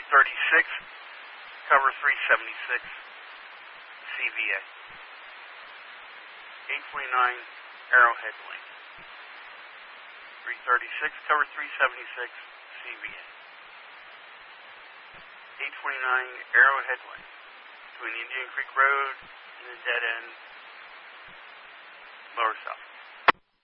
36, cover 376, CVA. 829, Arrowhead Lane. 336, cover 376, CVA. 829, Arrowhead Lane. Between Indian Creek Road and the dead end, Lower South.